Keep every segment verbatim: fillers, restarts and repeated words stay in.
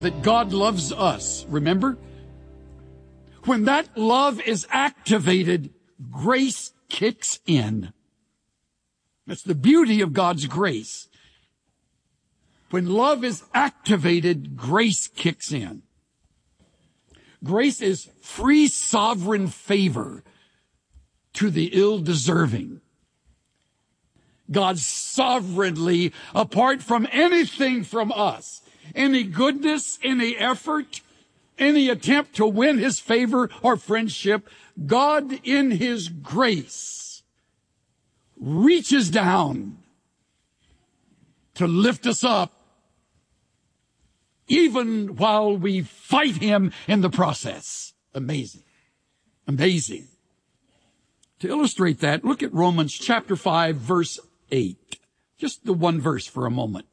that God loves us, remember? When that love is activated, grace kicks in. That's the beauty of God's grace. When love is activated, grace kicks in. Grace is free sovereign favor to the ill-deserving. God sovereignly, apart from anything from us, any goodness, any effort, any attempt to win his favor or friendship, God in his grace reaches down to lift us up, even while we fight him in the process. Amazing. Amazing. To illustrate that, look at Romans chapter five, verse eight. Just the one verse for a moment.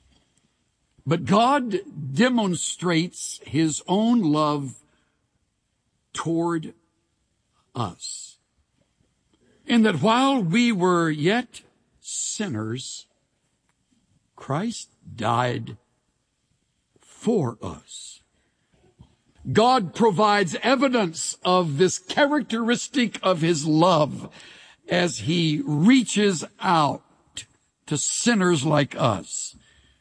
But God demonstrates his own love toward us, in that while we were yet sinners, Christ died for us. God provides evidence of this characteristic of his love as he reaches out to sinners like us.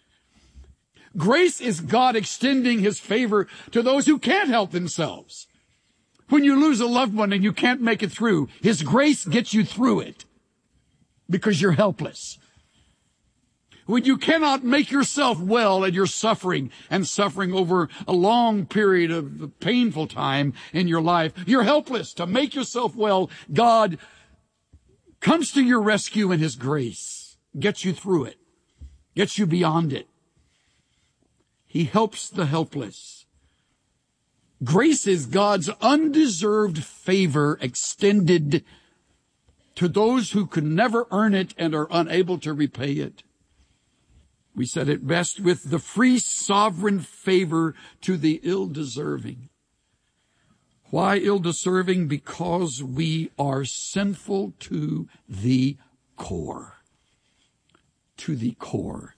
Grace is God extending his favor to those who can't help themselves. When you lose a loved one and you can't make it through, his grace gets you through it because you're helpless. When you cannot make yourself well and you're suffering and suffering over a long period of painful time in your life, you're helpless to make yourself well. God comes to your rescue in his grace, gets you through it, gets you beyond it. He helps the helpless. Grace is God's undeserved favor extended to those who could never earn it and are unable to repay it. We said it best with the free sovereign favor to the ill-deserving. Why ill-deserving? Because we are sinful to the core. To the core.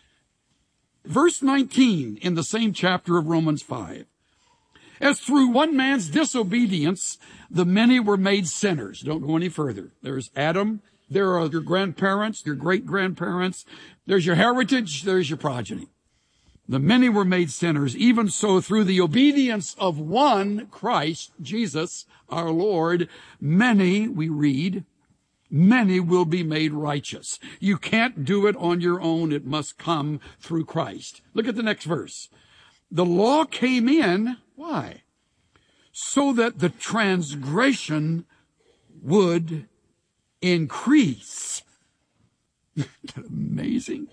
Verse nineteen in the same chapter of Romans five. As through one man's disobedience, the many were made sinners. Don't go any further. There's Adam. There are your grandparents, your great-grandparents. There's your heritage. There's your progeny. The many were made sinners. Even so, through the obedience of one, Christ, Jesus, our Lord, many, we read, many will be made righteous. You can't do it on your own. It must come through Christ. Look at the next verse. The law came in, why? So that the transgression would increase. Isn't that amazing?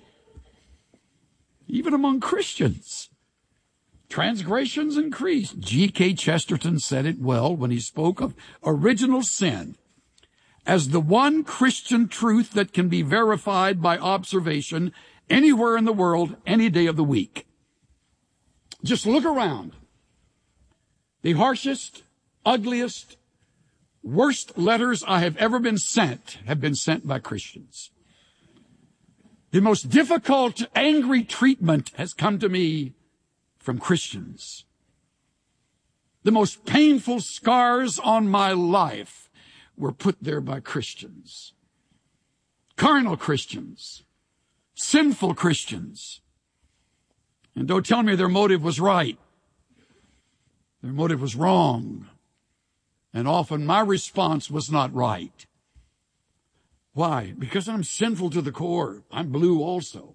Even among Christians, transgressions increase. G K Chesterton said it well when he spoke of original sin as the one Christian truth that can be verified by observation anywhere in the world, any day of the week. Just look around. The harshest, ugliest, worst letters I have ever been sent have been sent by Christians. The most difficult, angry treatment has come to me from Christians. The most painful scars on my life were put there by Christians. Carnal Christians. Sinful Christians. And don't tell me their motive was right. Their motive was wrong. And often my response was not right. Why? Because I'm sinful to the core. I'm blue also.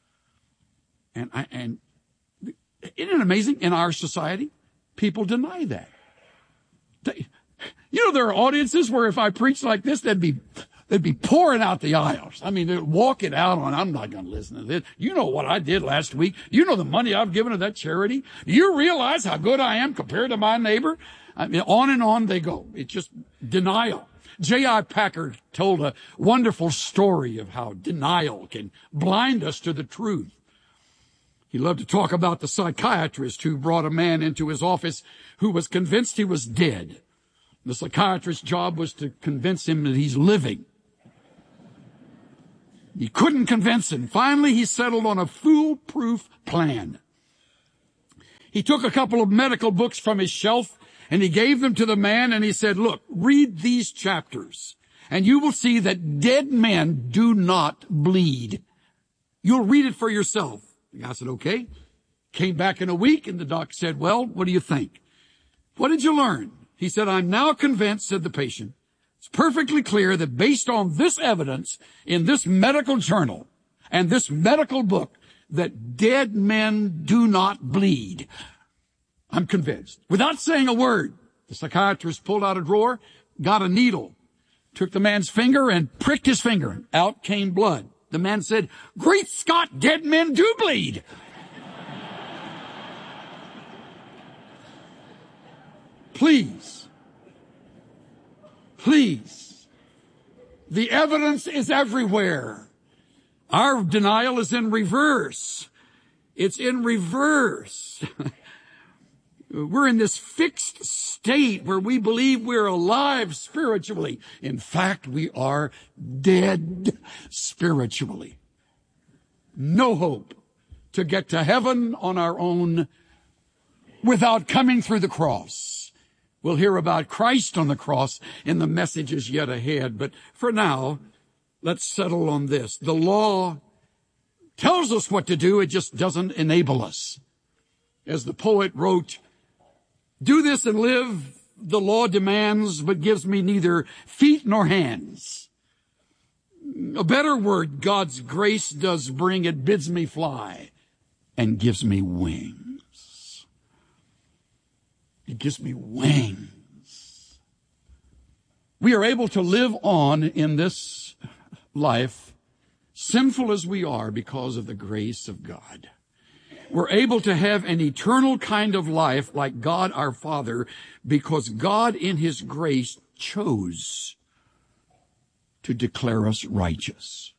And I, and isn't it amazing? In our society, people deny that. They, you know, there are audiences where if I preach like this, they'd be, they'd be pouring out the aisles. I mean, they'd walk it out on, I'm not going to listen to this. You know what I did last week. You know the money I've given to that charity. Do you realize how good I am compared to my neighbor? I mean, on and on they go. It's just denial. J I Packer told a wonderful story of how denial can blind us to the truth. He loved to talk about the psychiatrist who brought a man into his office who was convinced he was dead. The psychiatrist's job was to convince him that he's living. He couldn't convince him. Finally, he settled on a foolproof plan. He took a couple of medical books from his shelf and he gave them to the man and he said, look, read these chapters and you will see that dead men do not bleed. You'll read it for yourself. The guy said, okay. Came back in a week and the doc said, well, what do you think? What did you learn? He said, I'm now convinced, said the patient, it's perfectly clear that based on this evidence in this medical journal and this medical book that dead men do not bleed. I'm convinced. Without saying a word, the psychiatrist pulled out a drawer, got a needle, took the man's finger and pricked his finger. Out came blood. The man said, great Scott, dead men do bleed. Please, please, the evidence is everywhere. Our denial is in reverse. It's in reverse. We're in this fixed state where we believe we're alive spiritually. In fact, we are dead spiritually. No hope to get to heaven on our own without coming through the cross. We'll hear about Christ on the cross in the messages yet ahead. But for now, let's settle on this. The law tells us what to do. It just doesn't enable us. As the poet wrote, do this and live, the law demands, but gives me neither feet nor hands. A better word, God's grace does bring. It bids me fly and gives me wings. It gives me wings. We are able to live on in this life, sinful as we are, because of the grace of God. We're able to have an eternal kind of life like God our Father because God in His grace chose to declare us righteous.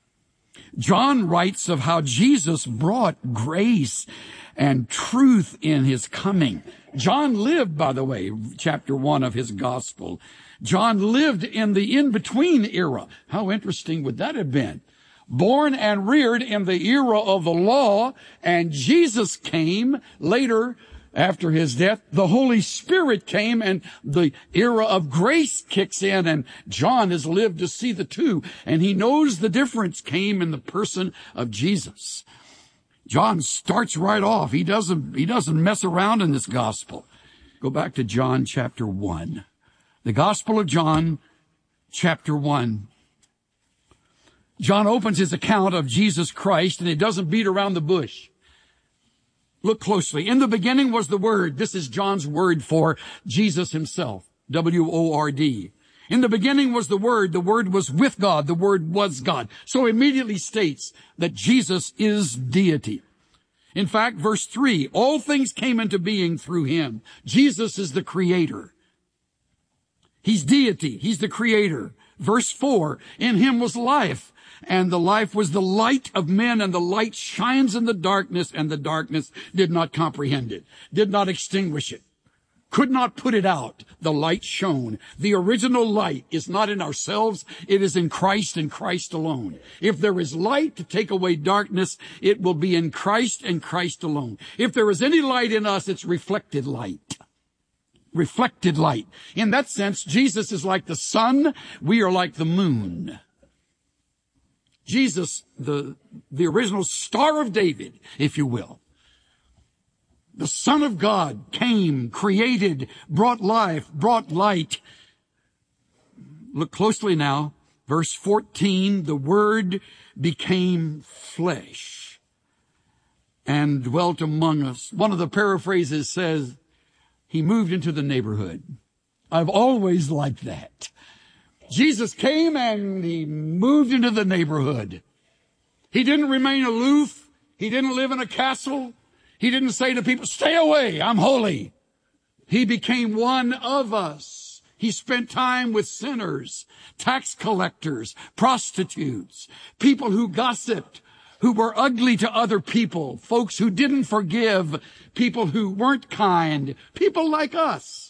John writes of how Jesus brought grace and truth in His coming. John lived, by the way, chapter one of his gospel. John lived in the in-between era. How interesting would that have been? Born and reared in the era of the law, and Jesus came later after his death. The Holy Spirit came and the era of grace kicks in, and John has lived to see the two, and he knows the difference came in the person of Jesus. John starts right off. He doesn't, he doesn't mess around in this gospel. Go back to John chapter one. The Gospel of John chapter one. John opens his account of Jesus Christ, and he doesn't beat around the bush. Look closely. In the beginning was the Word. This is John's word for Jesus himself. W O R D. In the beginning was the Word. The Word was with God. The Word was God. So immediately states that Jesus is deity. In fact, verse three, all things came into being through him. Jesus is the creator. He's deity. He's the creator. Verse four, in him was life, and the life was the light of men, and the light shines in the darkness, and the darkness did not comprehend it, did not extinguish it, could not put it out. The light shone. The original light is not in ourselves. It is in Christ and Christ alone. If there is light to take away darkness, it will be in Christ and Christ alone. If there is any light in us, it's reflected light. Reflected light. In that sense, Jesus is like the sun. We are like the moon. Jesus, the, the original Star of David, if you will. The Son of God came, created, brought life, brought light. Look closely now. Verse fourteen, the Word became flesh and dwelt among us. One of the paraphrases says, he moved into the neighborhood. I've always liked that. Jesus came and he moved into the neighborhood. He didn't remain aloof. He didn't live in a castle. He didn't say to people, stay away, I'm holy. He became one of us. He spent time with sinners, tax collectors, prostitutes, people who gossiped, who were ugly to other people, folks who didn't forgive, people who weren't kind, people like us.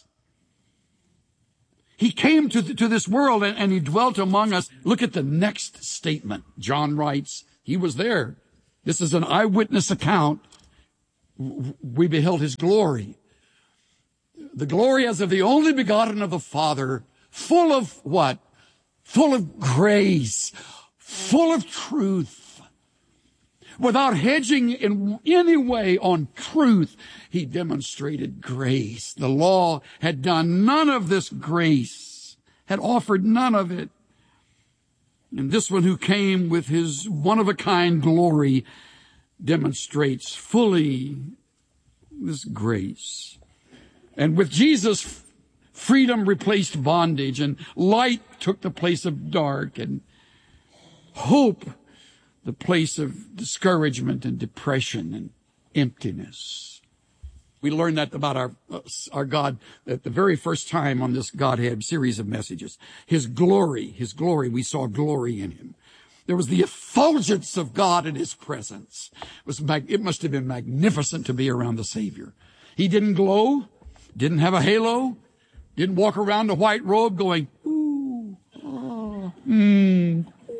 He came to, th- to this world and, and he dwelt among us. Look at the next statement. John writes, he was there. This is an eyewitness account. we beheld his glory. The glory as of the only begotten of the Father, full of what? Full of grace, full of truth. Without hedging in any way on truth, he demonstrated grace. The law had done none of this grace, had offered none of it. And this one who came with his one-of-a-kind glory demonstrates fully this grace. And with Jesus, freedom replaced bondage, and light took the place of dark, and hope the place of discouragement and depression and emptiness. We learned that about our, our God at the very first time on this Godhead series of messages. His glory, his glory, we saw glory in him. There was the effulgence of God in his presence. It was, it must have been magnificent to be around the Savior. He didn't glow, didn't have a halo, didn't walk around a white robe going, ooh, oh, hmm.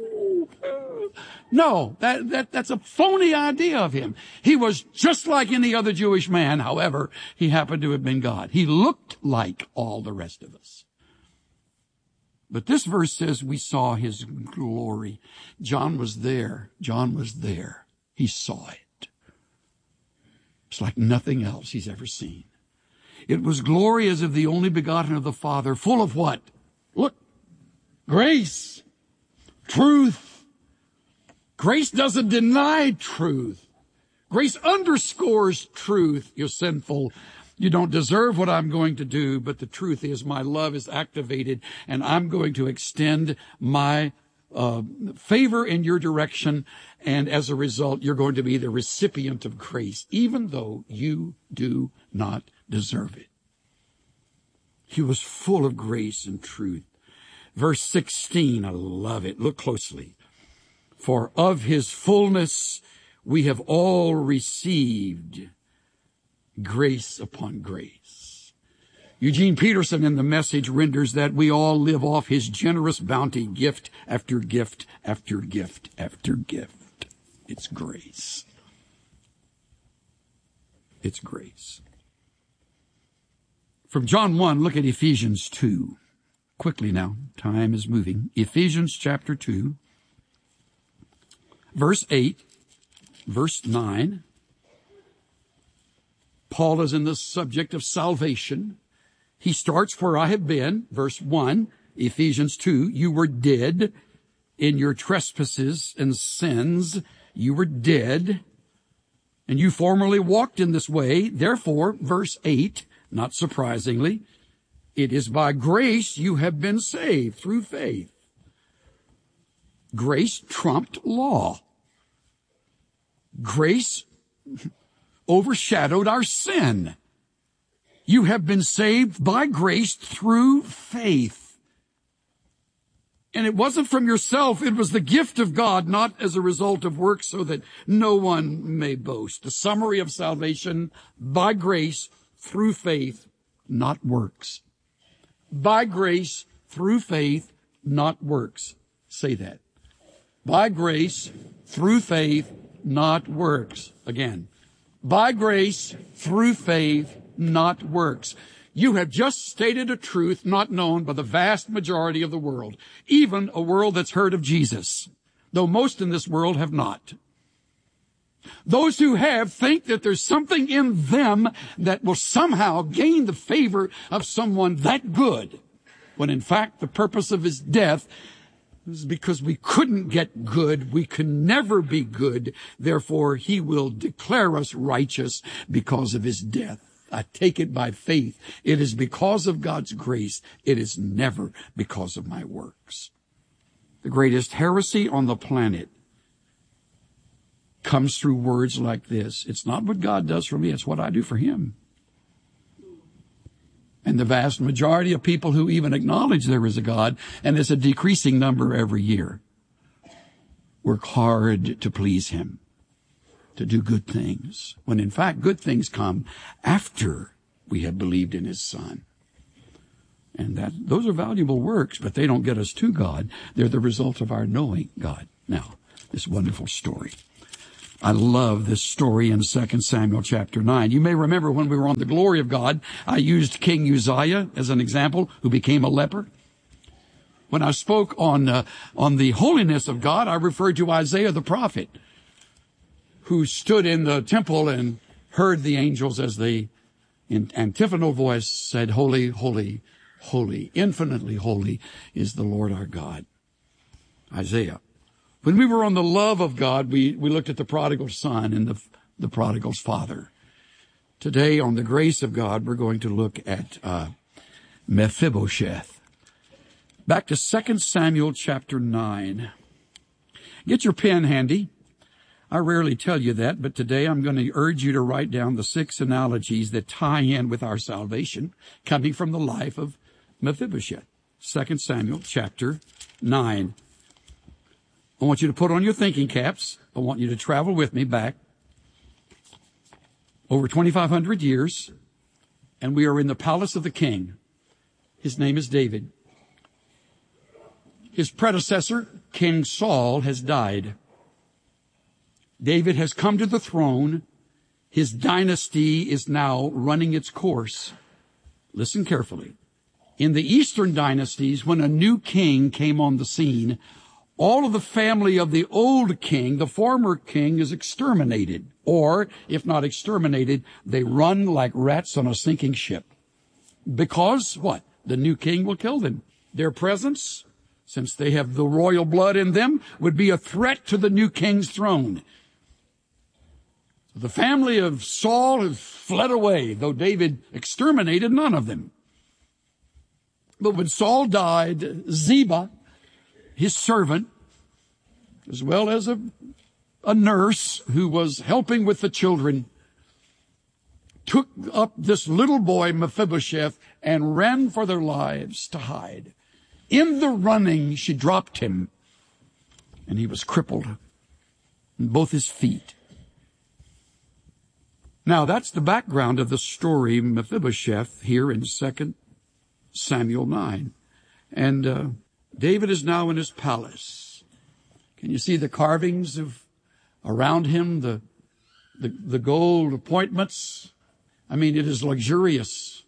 No, that, that, that's a phony idea of him. He was just like any other Jewish man. However, he happened to have been God. He looked like all the rest of us. But this verse says we saw his glory. John was there. John was there. He saw it. It's like nothing else he's ever seen. It was glory as of the only begotten of the Father, full of what? Look, grace, truth. Grace doesn't deny truth. Grace underscores truth. You're sinful. You don't deserve what I'm going to do, but the truth is my love is activated, and I'm going to extend my uh, favor in your direction, and as a result, you're going to be the recipient of grace, even though you do not deserve it. He was full of grace and truth. Verse sixteen, I love it. Look closely. For of his fullness we have all received grace upon grace. Eugene Peterson in The Message renders that we all live off his generous bounty, gift after gift after gift after gift. It's grace. It's grace. From John one, look at Ephesians two. Quickly now, time is moving. Ephesians chapter two. Verse eight, verse nine, Paul is in the subject of salvation. He starts where I have been. Verse one, Ephesians two, you were dead in your trespasses and sins. You were dead, and you formerly walked in this way. Therefore, verse eight, not surprisingly, it is by grace you have been saved through faith. Grace trumped law. Grace overshadowed our sin. You have been saved by grace through faith. And it wasn't from yourself. It was the gift of God, not as a result of works, so that no one may boast. The summary of salvation: by grace through faith, not works. By grace through faith, not works. Say that. By grace through faith, not works. Again, by grace, through faith, not works. You have just stated a truth not known by the vast majority of the world, even a world that's heard of Jesus, though most in this world have not. Those who have think that there's something in them that will somehow gain the favor of someone that good, when in fact the purpose of his death is because we couldn't get good. We can never be good. Therefore, he will declare us righteous because of his death. I take it by faith. It is because of God's grace. It is never because of my works. The greatest heresy on the planet comes through words like this. It's not what God does for me. It's what I do for him. And the vast majority of people who even acknowledge there is a God, and it's a decreasing number every year, work hard to please him, to do good things, when in fact good things come after we have believed in his Son. And that those are valuable works, but they don't get us to God. They're the result of our knowing God. Now, this wonderful story. I love this story in Second Samuel chapter nine. You may remember when we were on the glory of God, I used King Uzziah as an example, who became a leper. When I spoke on uh, on the holiness of God, I referred to Isaiah the prophet, who stood in the temple and heard the angels as they, in antiphonal voice, said, "Holy, holy, holy, infinitely holy is the Lord our God." Isaiah. When we were on the love of God, we, we looked at the prodigal son and the, the prodigal's father. Today, on the grace of God, we're going to look at uh, Mephibosheth. Back to Second Samuel chapter nine. Get your pen handy. I rarely tell you that, but today I'm going to urge you to write down the six analogies that tie in with our salvation, coming from the life of Mephibosheth. Second Samuel chapter nine. I want you to put on your thinking caps. I want you to travel with me back over twenty-five hundred years, and we are in the palace of the king. His name is David. His predecessor, King Saul, has died. David has come to the throne. His dynasty is now running its course. Listen carefully. In the Eastern dynasties, when a new king came on the scene, all of the family of the old king, the former king, is exterminated. Or, if not exterminated, they run like rats on a sinking ship. Because, what? The new king will kill them. Their presence, since they have the royal blood in them, would be a threat to the new king's throne. The family of Saul has fled away, though David exterminated none of them. But when Saul died, Ziba, his servant, as well as a, a nurse who was helping with the children, took up this little boy, Mephibosheth, and ran for their lives to hide. In the running, she dropped him, and he was crippled in both his feet. Now, that's the background of the story, Mephibosheth, here in Second Samuel nine. And uh, David is now in his palace. Can you see the carvings of around him, the, the, the gold appointments? I mean, it is luxurious.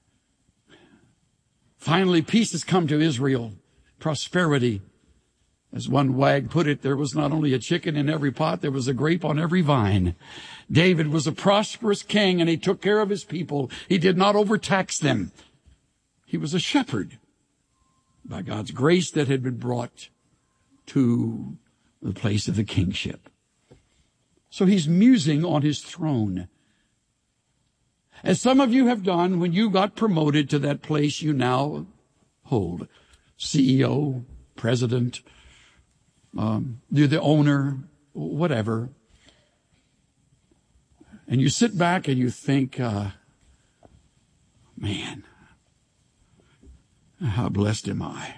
Finally, peace has come to Israel, prosperity. As one wag put it, there was not only a chicken in every pot, there was a grape on every vine. David was a prosperous king, and he took care of his people. He did not overtax them. He was a shepherd by God's grace that had been brought to the place of the kingship. So he's musing on his throne. As some of you have done when you got promoted to that place you now hold. C E O, president, um, you're the owner, whatever. And you sit back and you think, uh, man, how blessed am I?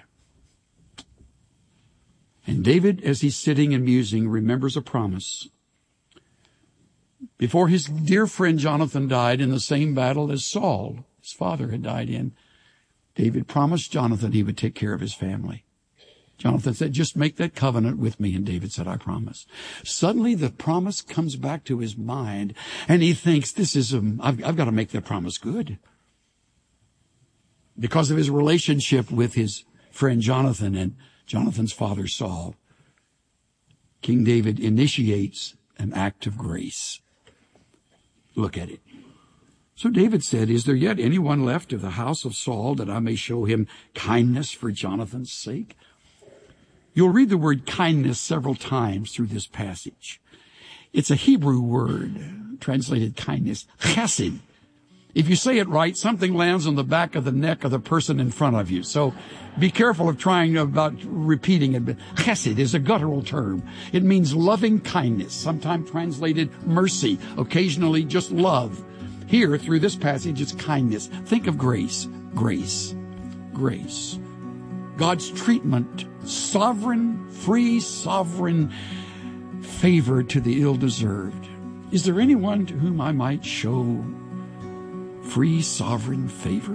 And David, as he's sitting and musing, remembers a promise. Before his dear friend Jonathan died in the same battle as Saul, his father, had died in, David promised Jonathan he would take care of his family. Jonathan said, just make that covenant with me. And David said, I promise. Suddenly the promise comes back to his mind, and he thinks, this is, um, I've, I've got to make that promise good. Because of his relationship with his friend Jonathan and Jonathan's father Saul, King David initiates an act of grace. Look at it. So David said, is there yet anyone left of the house of Saul that I may show him kindness for Jonathan's sake? You'll read the word kindness several times through this passage. It's a Hebrew word, translated kindness, chesed. If you say it right, something lands on the back of the neck of the person in front of you. So be careful of trying about repeating it. But chesed is a guttural term. It means loving kindness, sometimes translated mercy, occasionally just love. Here, through this passage, it's kindness. Think of grace, grace, grace. God's treatment, sovereign, free, sovereign favor to the ill-deserved. Is there anyone to whom I might show free, sovereign favor?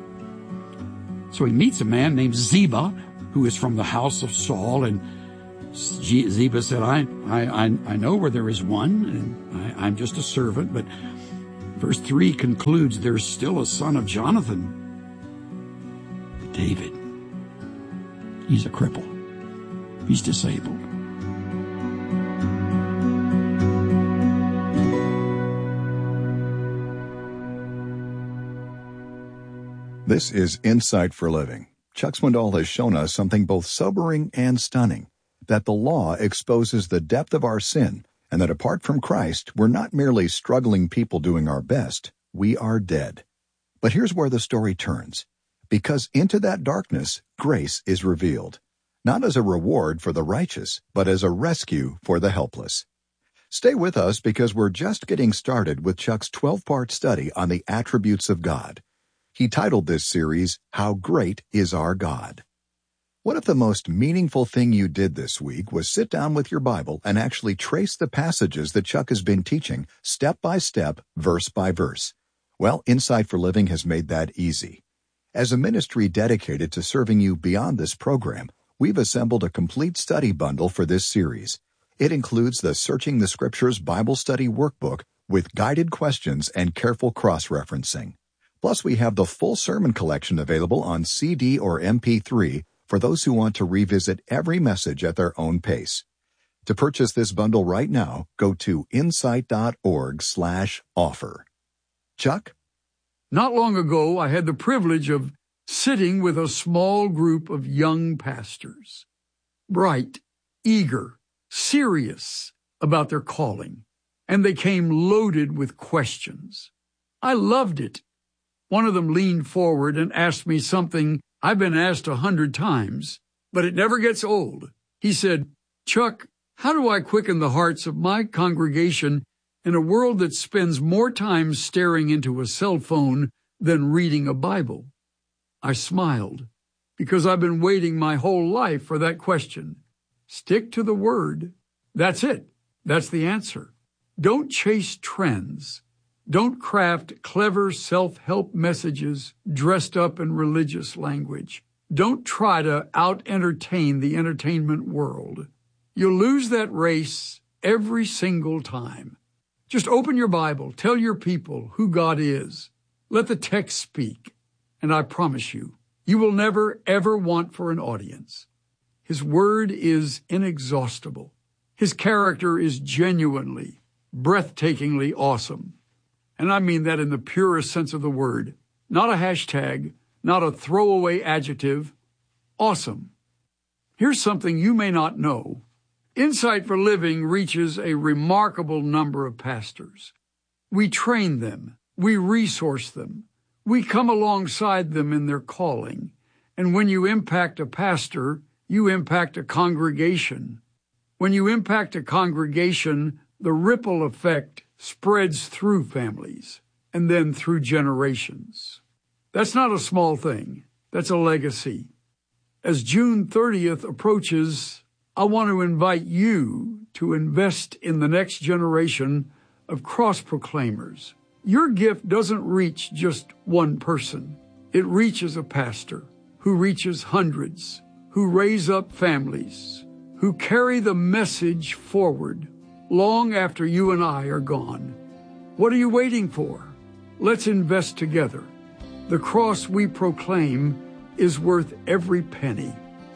So he meets a man named Ziba, who is from the house of Saul, and Ziba said, I, I, I know where there is one, and I, I'm just a servant. But verse three concludes, there's still a son of Jonathan, David. He's a cripple. He's disabled. This is Insight for Living. Chuck Swindoll has shown us something both sobering and stunning, that the law exposes the depth of our sin, and that apart from Christ, we're not merely struggling people doing our best, we are dead. But here's where the story turns. Because into that darkness, grace is revealed, not as a reward for the righteous, but as a rescue for the helpless. Stay with us because we're just getting started with Chuck's twelve-part study on the attributes of God. He titled this series, How Great is Our God? What if the most meaningful thing you did this week was sit down with your Bible and actually trace the passages that Chuck has been teaching, step by step, verse by verse? Well, Insight for Living has made that easy. As a ministry dedicated to serving you beyond this program, we've assembled a complete study bundle for this series. It includes the Searching the Scriptures Bible Study Workbook with guided questions and careful cross-referencing. Plus, we have the full sermon collection available on C D or M P three for those who want to revisit every message at their own pace. To purchase this bundle right now, go to insight.org slash offer. Chuck? Not long ago, I had the privilege of sitting with a small group of young pastors, bright, eager, serious about their calling, and they came loaded with questions. I loved it. One of them leaned forward and asked me something I've been asked a hundred times, but it never gets old. He said, Chuck, how do I quicken the hearts of my congregation in a world that spends more time staring into a cell phone than reading a Bible? I smiled, because I've been waiting my whole life for that question. Stick to the Word. That's it. That's the answer. Don't chase trends. Don't craft clever self-help messages dressed up in religious language. Don't try to out-entertain the entertainment world. You'll lose that race every single time. Just open your Bible, tell your people who God is. Let the text speak, and I promise you, you will never, ever want for an audience. His word is inexhaustible. His character is genuinely, breathtakingly awesome. And I mean that in the purest sense of the word. Not a hashtag, not a throwaway adjective. Awesome. Here's something you may not know. Insight for Living reaches a remarkable number of pastors. We train them. We resource them. We come alongside them in their calling. And when you impact a pastor, you impact a congregation. When you impact a congregation, the ripple effect spreads through families and then through generations. That's not a small thing. That's a legacy. As June thirtieth approaches, I want to invite you to invest in the next generation of cross-proclaimers. Your gift doesn't reach just one person. It reaches a pastor who reaches hundreds, who raise up families, who carry the message forward long after you and I are gone. What are you waiting for? Let's invest together. The cross we proclaim is worth every penny.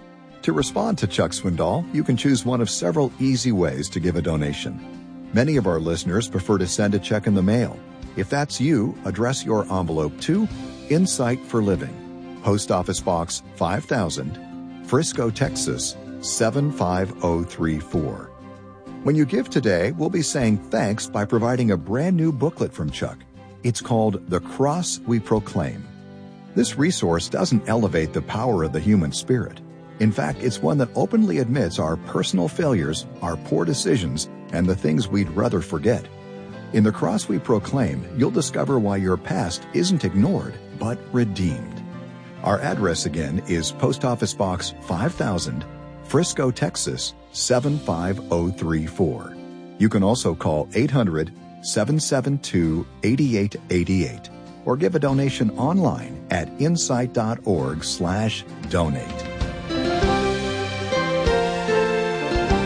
To respond to Chuck Swindoll, you can choose one of several easy ways to give a donation. Many of our listeners prefer to send a check in the mail. If that's you, address your envelope to Insight for Living, Post Office Box five thousand, Frisco, Texas seven five zero three four. When you give today, we'll be saying thanks by providing a brand new booklet from Chuck. It's called The Cross We Proclaim. This resource doesn't elevate the power of the human spirit. In fact, it's one that openly admits our personal failures, our poor decisions, and the things we'd rather forget. In The Cross We Proclaim, you'll discover why your past isn't ignored, but redeemed. Our address again is Post Office Box five thousand, Frisco, Texas seven five zero three four. You can also call eight hundred, seven seven two, eight eight eight eight or give a donation online at insight.org slash donate.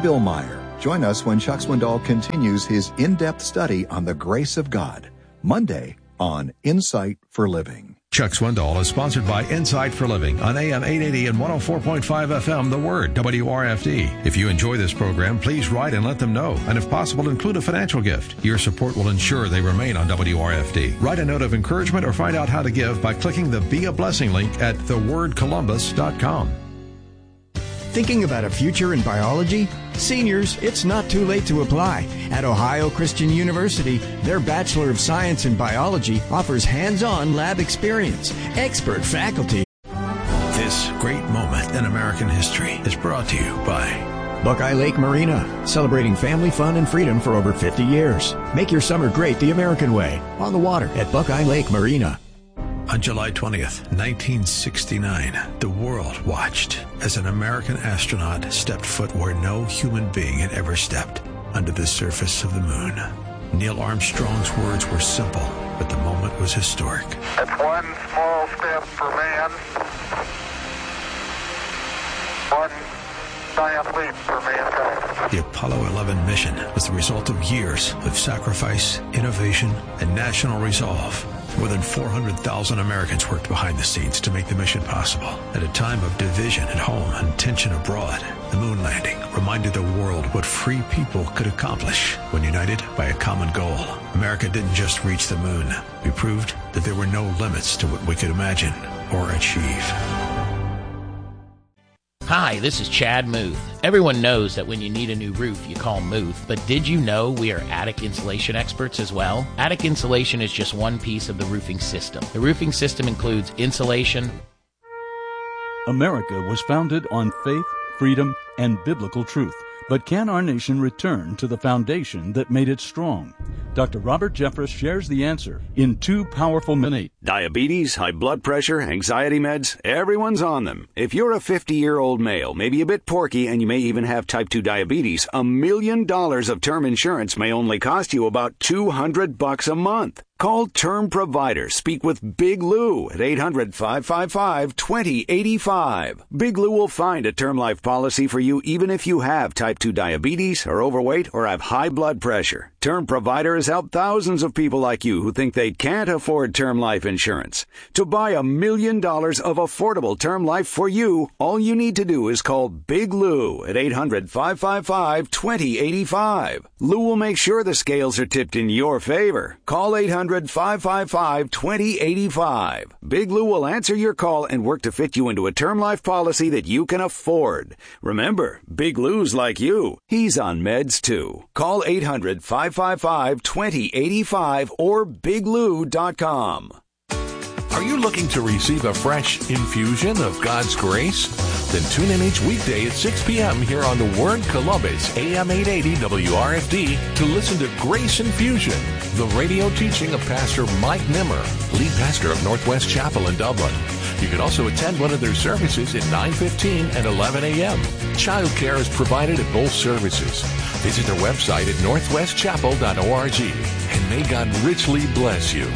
I'm Bill Meyer. Join us when Chuck Swindoll continues his in-depth study on the grace of God, Monday on Insight for Living. Chuck Swindoll is sponsored by Insight for Living on A M eight eighty and one oh four point five F M, The Word, W R F D. If you enjoy this program, please write and let them know. And if possible, include a financial gift. Your support will ensure they remain on W R F D. Write a note of encouragement or find out how to give by clicking the Be a Blessing link at the word columbus dot com. Thinking about a future in biology? Seniors, it's not too late to apply. At Ohio Christian University, their Bachelor of Science in Biology offers hands-on lab experience, expert faculty. This great moment in American history is brought to you by Buckeye Lake Marina, celebrating family fun and freedom for over fifty years. Make your summer great the American way, on the water at Buckeye Lake Marina. On July twentieth, nineteen sixty-nine, the world watched as an American astronaut stepped foot where no human being had ever stepped, under the surface of the moon. Neil Armstrong's words were simple, but the moment was historic. It's one small step for man, one giant leap for mankind. The Apollo eleven mission was the result of years of sacrifice, innovation, and national resolve. More than four hundred thousand Americans worked behind the scenes to make the mission possible. At a time of division at home and tension abroad, the moon landing reminded the world what free people could accomplish when united by a common goal. America didn't just reach the moon. We proved that there were no limits to what we could imagine or achieve. Hi, this is Chad Muth. Everyone knows that when you need a new roof, you call Muth, but did you know we are attic insulation experts as well? Attic insulation is just one piece of the roofing system. The roofing system includes insulation. America was founded on faith, freedom, and biblical truth. But can our nation return to the foundation that made it strong? Doctor Robert Jeffress shares the answer in two powerful minutes. Diabetes, high blood pressure, anxiety meds, everyone's on them. If you're a fifty-year-old male, maybe a bit porky, and you may even have type two diabetes, a million dollars of term insurance may only cost you about two hundred bucks a month. Call Term Provider. Speak with Big Lou at eight hundred, five five five, two zero eight five. Big Lou will find a term life policy for you even if you have type two diabetes, are overweight, or have high blood pressure. Term Provider has helped thousands of people like you who think they can't afford term life insurance. To buy a million dollars of affordable term life for you, all you need to do is call Big Lou at eight hundred, five five five, two zero eight five. Lou will make sure the scales are tipped in your favor. Call eight hundred, five five five, two zero eight five. Big Lou will answer your call and work to fit you into a term life policy that you can afford. Remember, Big Lou's like you. He's on meds too. Call eight hundred, five five five, two zero eight five or big lou dot com. Are you looking to receive a fresh infusion of God's grace? Then tune in each weekday at six p.m. here on The Word Columbus, A M eight eighty W R F D, to listen to Grace Infusion, the radio teaching of Pastor Mike Nimmer, lead pastor of Northwest Chapel in Dublin. You can also attend one of their services at nine fifteen and eleven a.m. Child care is provided at both services. Visit their website at northwest chapel dot org, and may God richly bless you.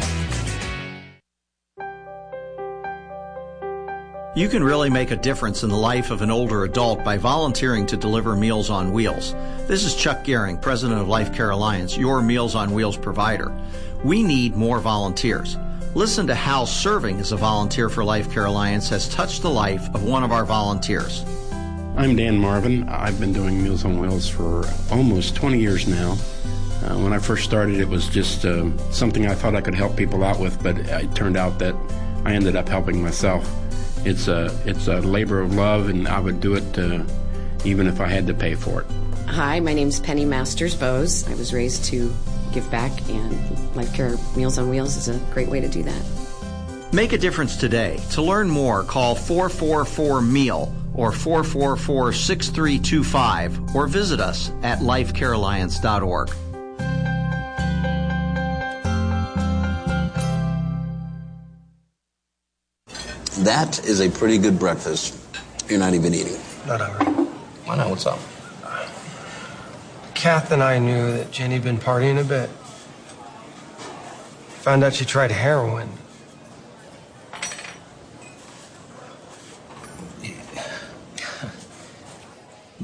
You can really make a difference in the life of an older adult by volunteering to deliver Meals on Wheels. This is Chuck Gehring, president of Life Care Alliance, your Meals on Wheels provider. We need more volunteers. Listen to how serving as a volunteer for Life Care Alliance has touched the life of one of our volunteers. I'm Dan Marvin. I've been doing Meals on Wheels for almost twenty years now. Uh, when I first started, it was just uh, something I thought I could help people out with, but it turned out that I ended up helping myself. It's a, it's a labor of love, and I would do it uh, even if I had to pay for it. Hi, my name's Penny Masters Bose. I was raised to give back, and Life Care Meals on Wheels is a great way to do that. Make a difference today. To learn more, call four four four M E A L or four four four, six three two five or visit us at life care alliance dot org. That is a pretty good breakfast. You're not even eating. Not hungry. Why not? What's up? Kath and I knew that Jenny'd been partying a bit. Found out she tried heroin.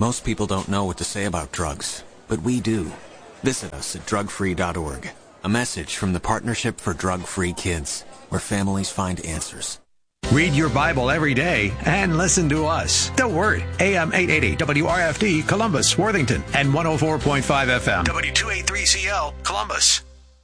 Most people don't know what to say about drugs, but we do. Visit us at drug free dot org. A message from the Partnership for Drug-Free Kids, where families find answers. Read your Bible every day and listen to us. The Word, A M eight eighty W R F D, Columbus, Worthington, and one oh four point five F M, W two eighty-three C L, Columbus.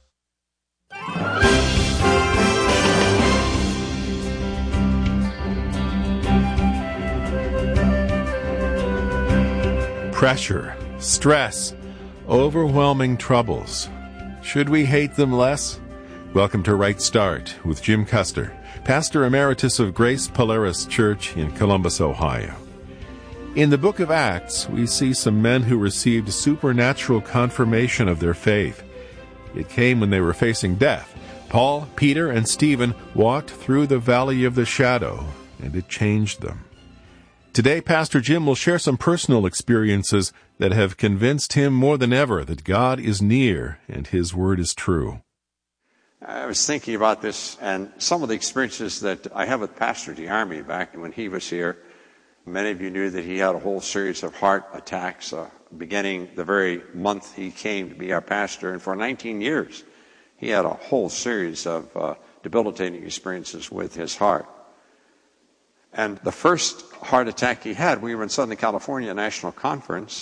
Pressure, stress, overwhelming troubles. Should we hate them less? Welcome to Right Start with Jim Custer, Pastor Emeritus of Grace Polaris Church in Columbus, Ohio. In the book of Acts, we see some men who received supernatural confirmation of their faith. It came when they were facing death. Paul, Peter, and Stephen walked through the valley of the shadow, and it changed them. Today, Pastor Jim will share some personal experiences that have convinced him more than ever that God is near and His Word is true. I was thinking about this and some of the experiences that I have with Pastor DeArmey back when he was here. Many of you knew that he had a whole series of heart attacks uh, beginning the very month he came to be our pastor. And for nineteen years, he had a whole series of uh, debilitating experiences with his heart. And the first heart attack he had, we were in Southern California National Conference.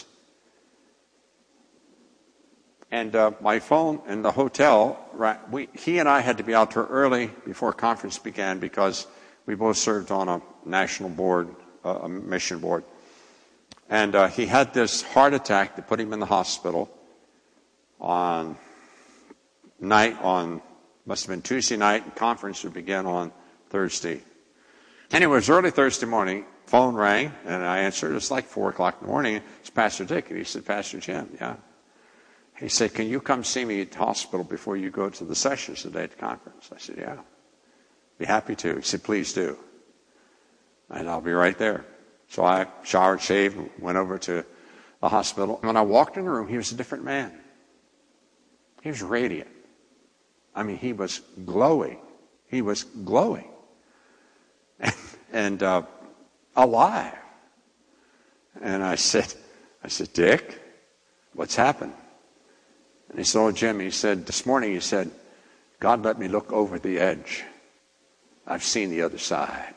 And uh, my phone in the hotel, right, we, he and I had to be out there early before conference began because we both served on a national board, uh, a mission board. And uh, he had this heart attack that put him in the hospital on night on, must have been Tuesday night, and conference would begin on Thursday. Anyway, it was early Thursday morning, phone rang, and I answered. It was like four o'clock in the morning. It's Pastor Dick. And he said, Pastor Jim, yeah. He said, can you come see me at the hospital before you go to the sessions today at the conference? I said, yeah. Be happy to. He said, please do. And I'll be right there. So I showered, shaved, and went over to the hospital. When I walked in the room, he was a different man. He was radiant. I mean, he was glowing. He was glowing. And, and uh, alive. And I said, I said, Dick, what's happened? And he said, oh, Jim, he said, this morning he said, God let me look over the edge. I've seen the other side.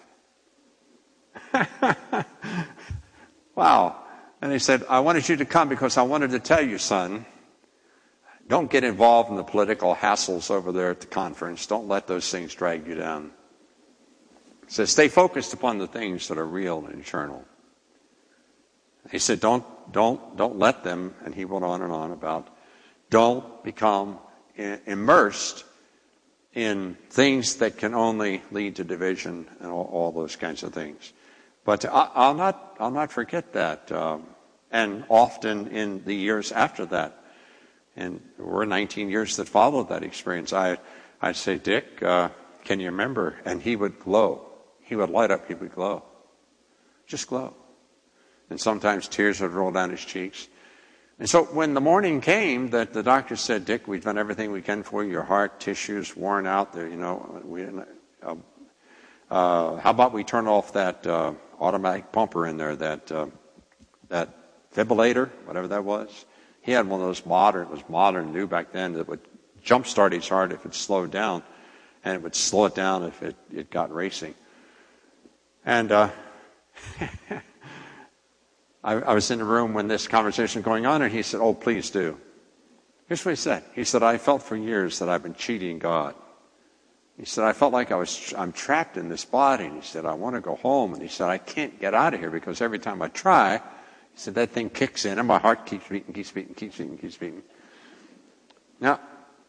Wow. And he said, I wanted you to come because I wanted to tell you, son, don't get involved in the political hassles over there at the conference. Don't let those things drag you down. He said, stay focused upon the things that are real and eternal. He said, don't, don't, don't let them, and he went on and on about, don't become immersed in things that can only lead to division and all, all those kinds of things. But I, I'll not, I'll not forget that. Um, and often in the years after that, and there were nineteen years that followed that experience, I, I'd say, Dick, uh, can you remember? And he would glow. He would light up. He would glow. Just glow. And sometimes tears would roll down his cheeks. And so when the morning came that the doctor said, Dick, we've done everything we can for you. Your heart tissue's worn out. There, you know, we, uh, uh, how about we turn off that uh, automatic pumper in there, that uh, that defibrillator, whatever that was. He had one of those modern, it was modern, new back then, that would jumpstart his heart if it slowed down, and it would slow it down if it, it got racing. And uh, I, I was in the room when this conversation was going on, and he said, oh, please do. Here's what he said. He said, I felt for years that I've been cheating God. He said, I felt like I was, I'm trapped in this body. And he said, I want to go home. And he said, I can't get out of here because every time I try, he said, that thing kicks in and my heart keeps beating, keeps beating, keeps beating, keeps beating. Now,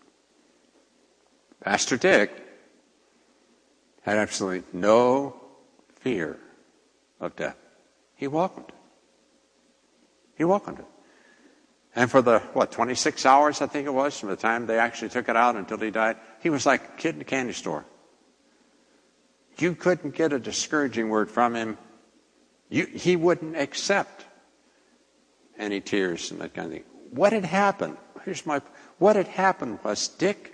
Pastor Dick had absolutely no fear of death. He welcomed it. He welcomed it. And for the, what, twenty-six hours, I think it was, from the time they actually took it out until he died, he was like a kid in a candy store. You couldn't get a discouraging word from him. You, he wouldn't accept any tears and that kind of thing. What had happened? Here's my, what had happened was Dick,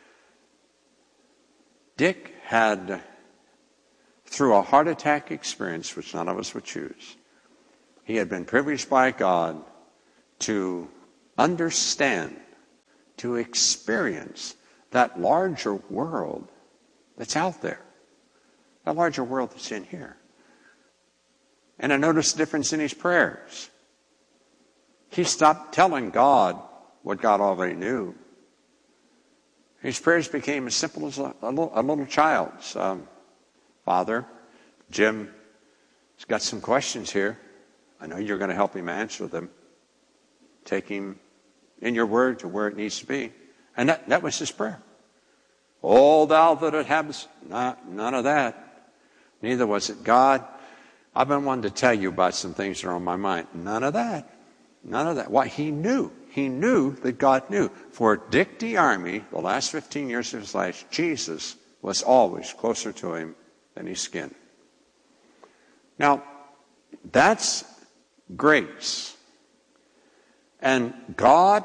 Dick had, through a heart attack experience, which none of us would choose, He had been privileged by God to understand, to experience that larger world that's out there, that larger world that's in here. And I noticed a difference in his prayers. He stopped telling God what God already knew. His prayers became as simple as a, a, little, a little child's. Um, Father, Jim has got some questions here. I know you're going to help him answer them. Take him in your word to where it needs to be. And that, that was his prayer. Oh, thou that it habest, not, none of that. Neither was it, God, I've been wanting to tell you about some things that are on my mind. None of that. None of that. Why? He knew. He knew that God knew. For Dick DeArmey, the last fifteen years of his life, Jesus was always closer to him than his skin. Now, that's grace. And God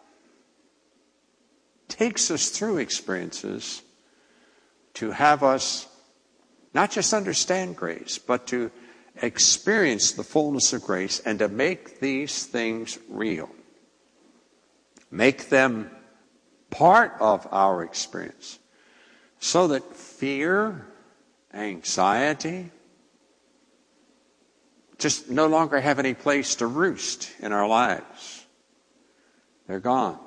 takes us through experiences to have us not just understand grace, but to experience the fullness of grace and to make these things real. Make them part of our experience so that fear, anxiety, just no longer have any place to roost in our lives. They're gone.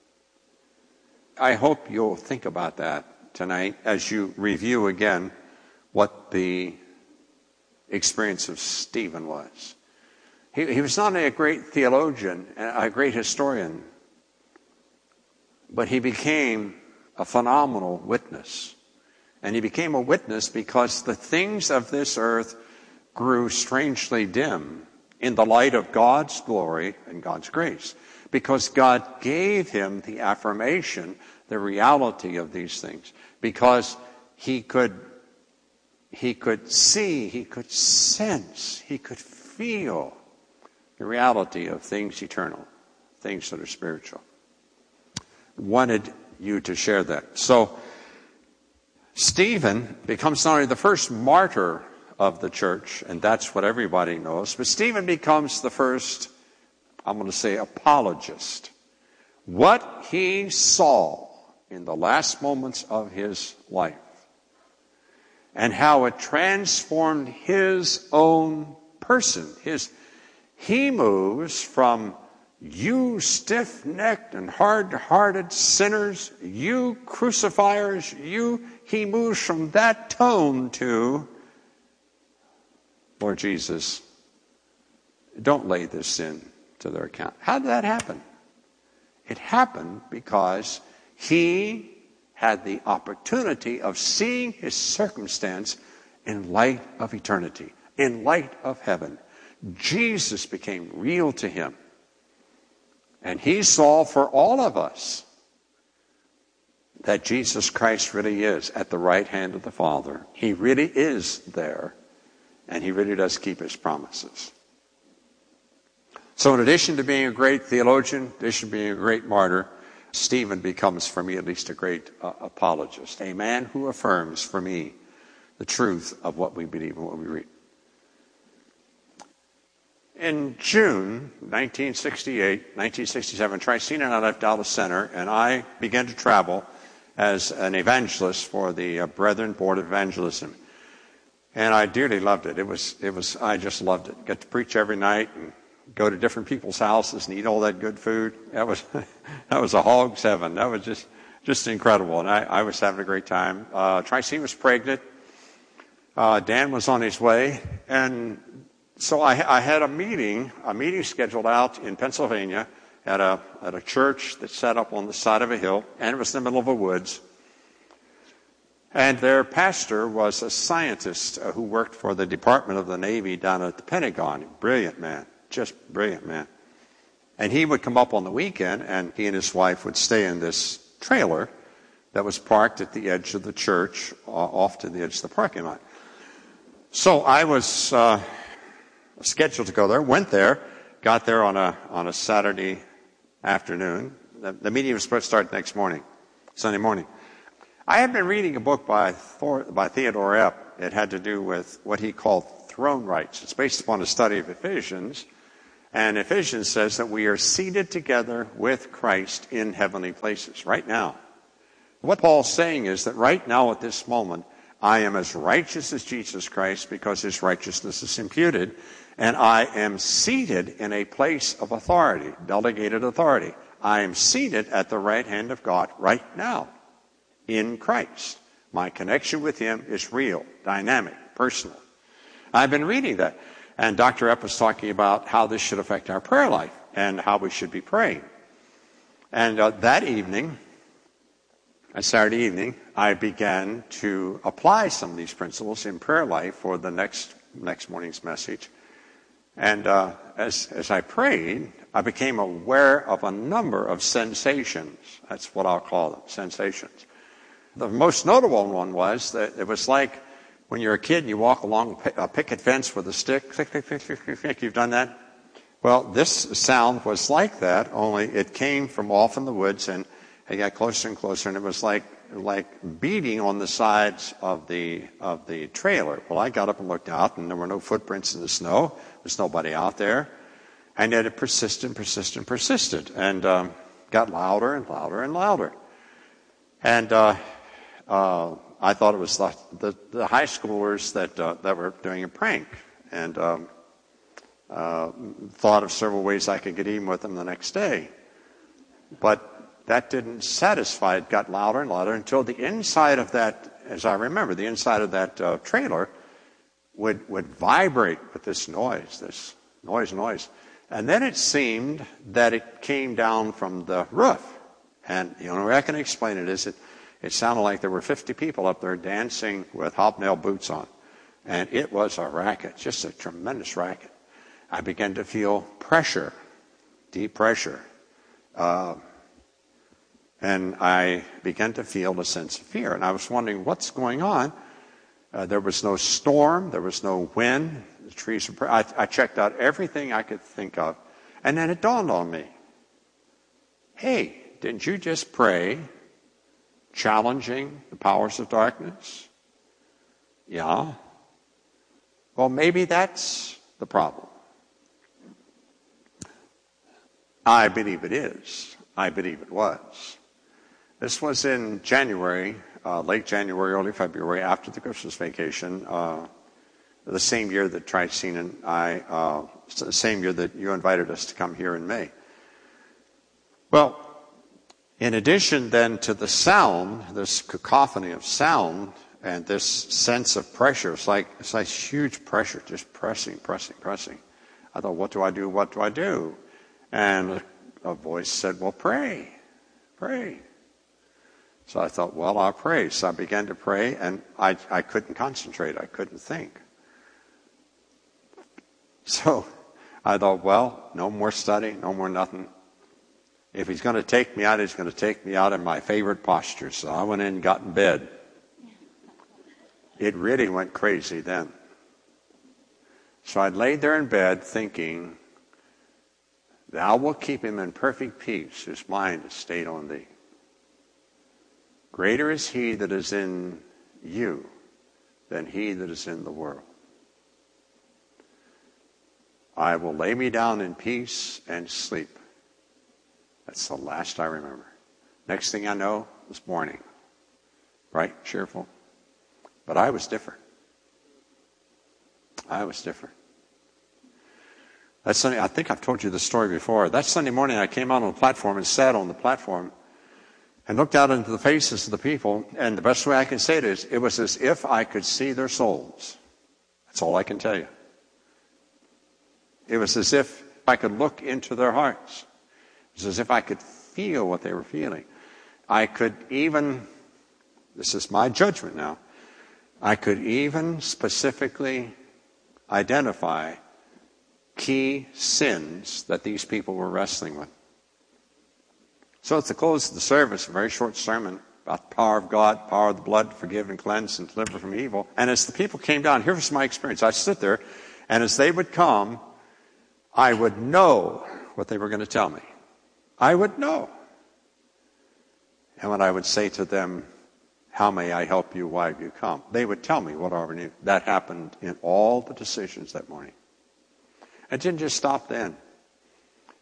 I hope you'll think about that tonight as you review again what the experience of Stephen was. He, he was not only a great theologian, a great historian, but he became a phenomenal witness. And he became a witness because the things of this earth grew strangely dim in the light of God's glory and God's grace. Because God gave him the affirmation, the reality of these things. Because he could, he could see, he could sense, he could feel the reality of things eternal, things that are spiritual. Wanted you to share that. So, Stephen becomes not only the first martyr of the church, and that's what everybody knows, but Stephen becomes the first, I'm going to say, apologist. What he saw in the last moments of his life and how it transformed his own person. His, he moves from you stiff-necked and hard-hearted sinners, you crucifiers, you, he moves from that tone to, Lord Jesus, don't lay this sin to their account. How did that happen? It happened because he had the opportunity of seeing his circumstance in light of eternity, in light of heaven. Jesus became real to him. And he saw for all of us that Jesus Christ really is at the right hand of the Father. He really is there, and he really does keep his promises. So in addition to being a great theologian, in addition to being a great martyr, Stephen becomes, for me at least, a great uh, apologist, a man who affirms for me the truth of what we believe and what we read. In June nineteen sixty-eight, nineteen sixty-seven, Tricina and I left Dallas Center, and I began to travel as an evangelist for the uh, Brethren Board of Evangelism. And I dearly loved it. It was, it was, I just loved it. Got to preach every night and go to different people's houses and eat all that good food. That was, that was a hog's heaven. That was just, just incredible. And I, I was having a great time. Uh, Tricina was pregnant. Uh, Dan was on his way. And so I, I had a meeting, a meeting scheduled out in Pennsylvania at a, at a church that's set up on the side of a hill, and it was in the middle of the woods. And their pastor was a scientist uh, who worked for the Department of the Navy down at the Pentagon. Brilliant man, just brilliant man. And he would come up on the weekend, and he and his wife would stay in this trailer that was parked at the edge of the church, uh, off to the edge of the parking lot. So I was uh, scheduled to go there, went there, got there on a on a Saturday afternoon. The, the meeting was supposed to start next morning, Sunday morning. I had been reading a book by Thor, by Theodore Epp. It had to do with what he called throne rights. It's based upon a study of Ephesians. And Ephesians says that we are seated together with Christ in heavenly places right now. What Paul's saying is that right now at this moment, I am as righteous as Jesus Christ because his righteousness is imputed, and I am seated in a place of authority, delegated authority. I am seated at the right hand of God right now in Christ. My connection with him is real, dynamic, personal. I've been reading that. And Doctor Epp was talking about how this should affect our prayer life and how we should be praying. And uh, that evening, uh, Saturday evening, I began to apply some of these principles in prayer life for the next next morning's message. And uh, as as I prayed, I became aware of a number of sensations. That's what I'll call them, sensations. The most notable one was that it was like when you're a kid and you walk along a picket fence with a stick, click, click, click, click, click, click, you've done that? Well, this sound was like that, only it came from off in the woods, and it got closer and closer, and it was like like beating on the sides of the of the trailer. Well, I got up and looked out, and there were no footprints in the snow. There's nobody out there. And yet it persisted and persisted and persisted, and um, got louder and louder and louder. And uh, uh, I thought it was the, the, the high schoolers that uh, that were doing a prank, and um, uh, thought of several ways I could get even with them the next day. But that didn't satisfy. It got louder and louder until the inside of that, as I remember, the inside of that uh, trailer would would vibrate with this noise, this noise, noise. And then it seemed that it came down from the roof. And the only way I can explain it is it, it sounded like there were fifty people up there dancing with hobnail boots on. And it was a racket, just a tremendous racket. I began to feel pressure, deep pressure. Uh, and I began to feel a sense of fear. And I was wondering, what's going on? Uh, there was no storm. There was no wind. The trees were... I, I checked out everything I could think of. And then it dawned on me. Hey, didn't you just pray challenging the powers of darkness? Yeah. Well, maybe that's the problem. I believe it is. I believe it was. This was in January, uh, late January, early February, after the Christmas vacation, uh, the same year that Tricene and I, uh, the same year that you invited us to come here in May. Well, in addition then to the sound, this cacophony of sound and this sense of pressure, it's like, it's like huge pressure, just pressing, pressing, pressing. I thought, what do I do? What do I do? And a voice said, well, pray, pray. So I thought, well, I'll pray. So I began to pray, and I, I couldn't concentrate. I couldn't think. So I thought, well, no more study, no more nothing. If he's going to take me out, he's going to take me out in my favorite posture. So I went in and got in bed. It really went crazy then. So I laid there in bed thinking, thou wilt keep him in perfect peace, whose mind is stayed on thee. Greater is he that is in you than he that is in the world. I will lay me down in peace and sleep. That's the last I remember. Next thing I know, it was morning. Bright, cheerful. But I was different. I was different. That Sunday, I think I've told you the story before. That Sunday morning, I came out on the platform and sat on the platform and looked out into the faces of the people, and the best way I can say it is, it was as if I could see their souls. That's all I can tell you. It was as if I could look into their hearts. It was as if I could feel what they were feeling. I could even, this is my judgment now, I could even specifically identify key sins that these people were wrestling with. So at the close of the service, a very short sermon about the power of God, power of the blood to forgive and cleanse and deliver from evil. And as the people came down, here was my experience. I'd sit there, and as they would come, I would know what they were going to tell me. I would know. And when I would say to them, how may I help you? Why have you come? They would tell me what I already knew. That happened in all the decisions that morning. It didn't just stop then.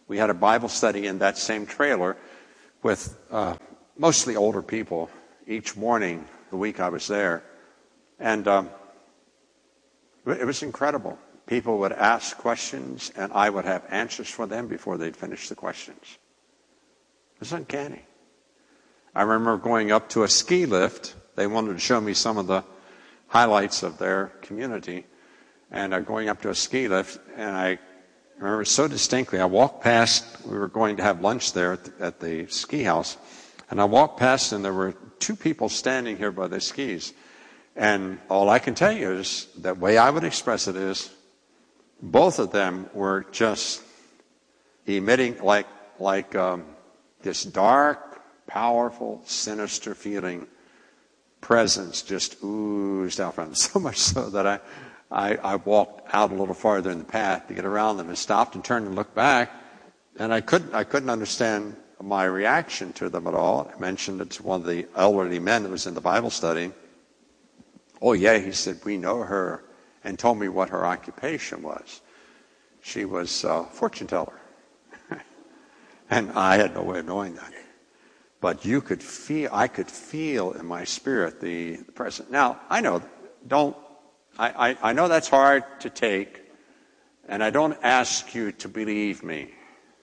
We had a Bible study in that same trailer with uh, mostly older people each morning the week I was there. And um, it was incredible. People would ask questions, and I would have answers for them before they'd finish the questions. It was uncanny. I remember going up to a ski lift. They wanted to show me some of the highlights of their community. And uh, going up to a ski lift, and I remember so distinctly, I walked past, we were going to have lunch there at the, at the ski house, and I walked past, and there were two people standing here by their skis. And all I can tell you is, the way I would express it is, both of them were just emitting like, like um, this dark, powerful, sinister feeling presence just oozed out from them. So much so that I, I, I walked out a little farther in the path to get around them and stopped and turned and looked back. And I couldn't, I couldn't understand my reaction to them at all. I mentioned it to one of the elderly men that was in the Bible study. Oh, yeah, he said, we know her, and told me what her occupation was. She was a fortune teller. And I had no way of knowing that. But you could feel, I could feel in my spirit the, the presence. Now, I know, don't, I, I, I know that's hard to take, and I don't ask you to believe me.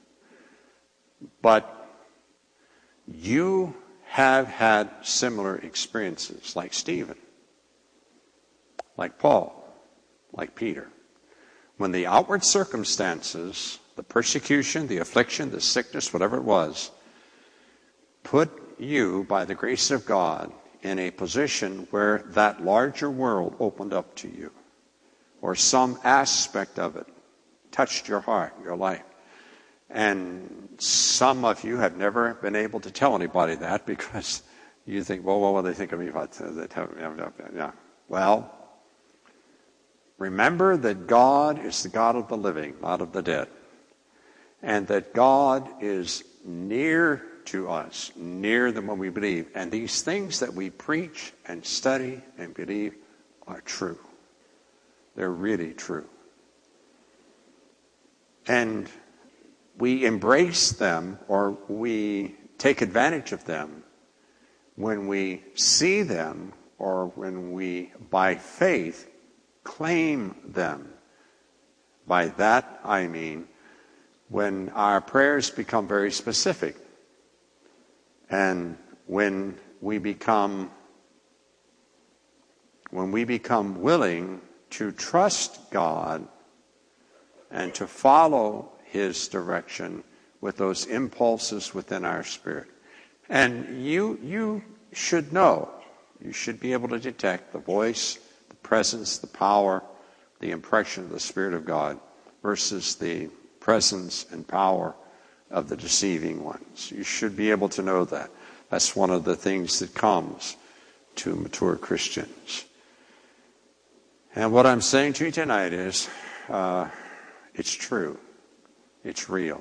But you have had similar experiences, like Stephen, like Paul, like Peter. When the outward circumstances, the persecution, the affliction, the sickness, whatever it was, put you, by the grace of God, in a position where that larger world opened up to you, or some aspect of it touched your heart, your life. And some of you have never been able to tell anybody that because you think, well, what will they think of me? Yeah. Well, remember that God is the God of the living, not of the dead. And that God is near to us, nearer than what we believe. And these things that we preach and study and believe are true. They're really true. And we embrace them, or we take advantage of them when we see them, or when we, by faith, claim them. By that I mean when our prayers become very specific, and when we become when we become willing to trust God and to follow His direction with those impulses within our spirit. And you you should know, you should be able to detect the voice, the presence, the power, the impression of the Spirit of God versus the presence and power of the deceiving ones. You should be able to know that. That's one of the things that comes to mature Christians. And what I'm saying to you tonight is, uh, it's true. It's real.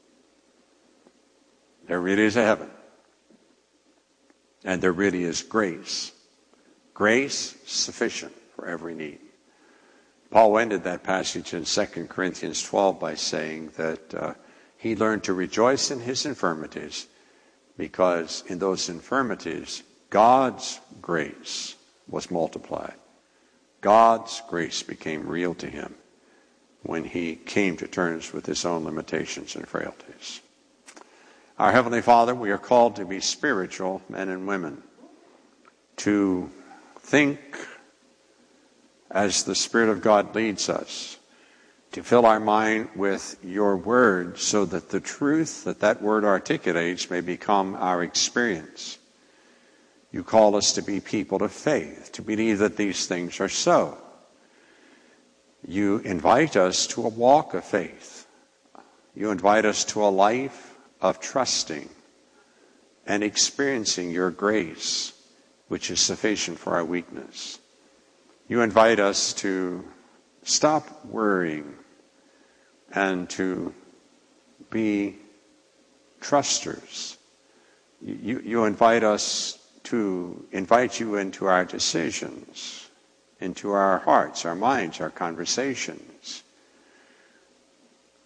There really is a heaven. And there really is grace. Grace sufficient for every need. Paul ended that passage in Second Corinthians twelve by saying that uh, he learned to rejoice in his infirmities because in those infirmities, God's grace was multiplied. God's grace became real to him when he came to terms with his own limitations and frailties. Our Heavenly Father, we are called to be spiritual men and women, to think as the Spirit of God leads us, to fill our mind with your word so that the truth that that word articulates may become our experience. You call us to be people of faith, to believe that these things are so. You invite us to a walk of faith. You invite us to a life of trusting and experiencing your grace, which is sufficient for our weakness. You invite us to stop worrying and to be trusters. You, you invite us to invite you into our decisions, into our hearts, our minds, our conversations.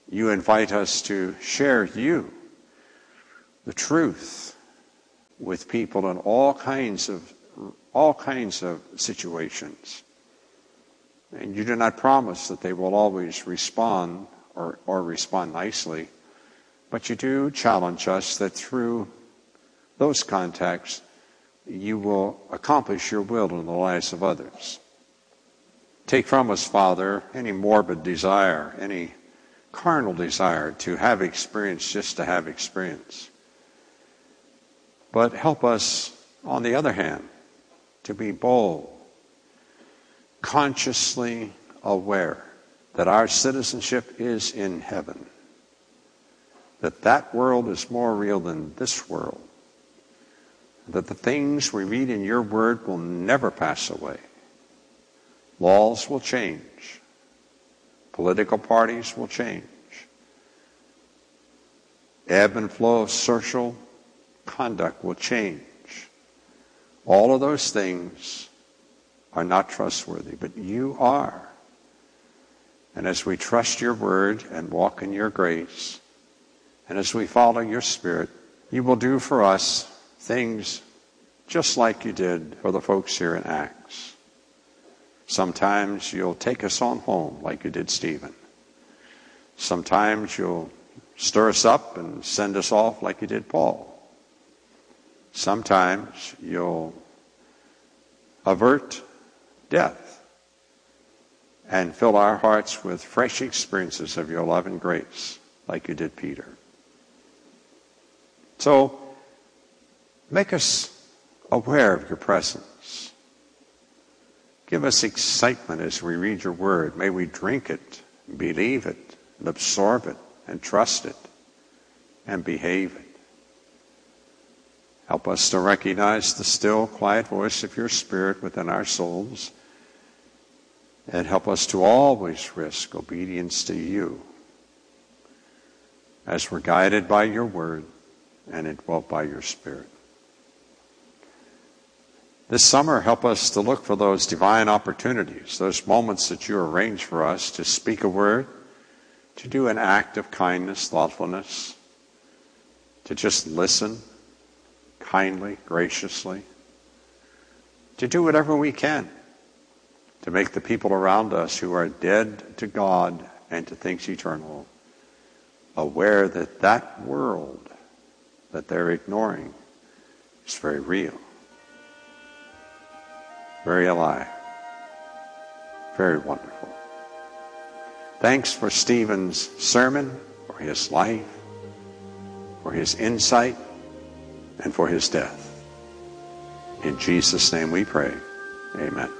You invite us to share you, the truth, with people in all kinds of all kinds of situations. And you do not promise that they will always respond or, or respond nicely, but you do challenge us that through those contacts, you will accomplish your will in the lives of others. Take from us, Father, any morbid desire, any carnal desire to have experience just to have experience. But help us, on the other hand, to be bold, consciously aware that our citizenship is in heaven, that that world is more real than this world, that the things we read in your word will never pass away. Laws will change. Political parties will change. Ebb and flow of social conduct will change. All of those things are not trustworthy, but you are. And as we trust your word and walk in your grace, and as we follow your spirit, you will do for us things just like you did for the folks here in Acts. Sometimes you'll take us on home like you did Stephen. Sometimes you'll stir us up and send us off like you did Paul. Sometimes you'll avert death and fill our hearts with fresh experiences of your love and grace like you did Peter. So, make us aware of your presence. Give us excitement as we read your word. May we drink it, believe it, and absorb it, and trust it, and behave it. Help us to recognize the still, quiet voice of your Spirit within our souls, and help us to always risk obedience to you as we're guided by your word and indwelt by your Spirit. This summer, help us to look for those divine opportunities, those moments that you arrange for us to speak a word, to do an act of kindness, thoughtfulness, to just listen kindly, graciously, to do whatever we can to make the people around us who are dead to God and to things eternal aware that that world that they're ignoring is very real, very alive, very wonderful. Thanks for Stephen's sermon, for his life, for his insight, and for his death. In Jesus' name we pray. Amen.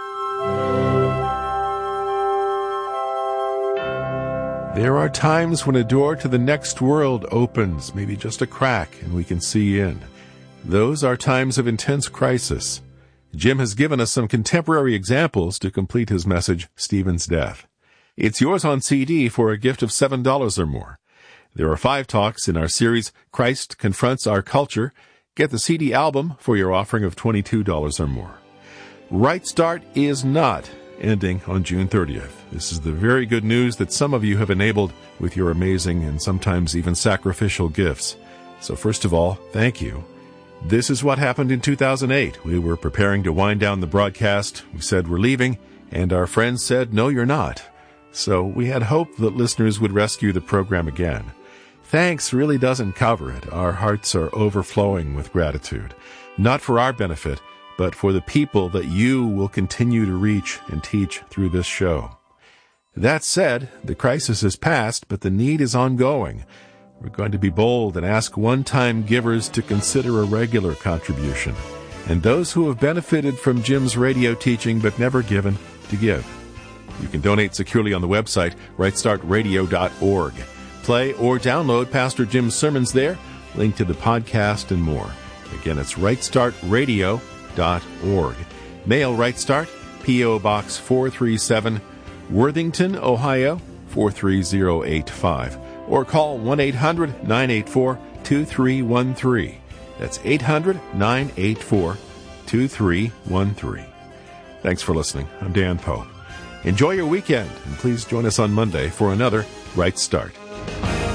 There are times when a door to the next world opens, maybe just a crack, and we can see in. Those are times of intense crisis. Jim has given us some contemporary examples to complete his message, Stephen's Death. It's yours on C D for a gift of seven dollars or more. There are five talks in our series, Christ Confronts Our Culture. Get the C D album for your offering of twenty-two dollars or more. Right Start is not ending on June thirtieth. This is the very good news that some of you have enabled with your amazing and sometimes even sacrificial gifts. So first of all, thank you. This is what happened in two thousand eight. We were preparing to wind down the broadcast. We said we're leaving, and our friends said, no, you're not. So we had hope that listeners would rescue the program again. Thanks really doesn't cover it. Our hearts are overflowing with gratitude, not for our benefit, but for the people that you will continue to reach and teach through this show. That said, the crisis is past, but the need is ongoing. We're going to be bold and ask one-time givers to consider a regular contribution, and those who have benefited from Jim's radio teaching but never given, to give. You can donate securely on the website, right start radio dot org. Play or download Pastor Jim's sermons there, link to the podcast and more. Again, it's right start radio dot org. Mail Right Start, P O. Box four three seven, Worthington, Ohio, four three zero eight five. Or call one eight hundred nine eight four two three one three. That's eight hundred nine eight four two three one three. Thanks for listening. I'm Dan Pope. Enjoy your weekend, and please join us on Monday for another Right Start.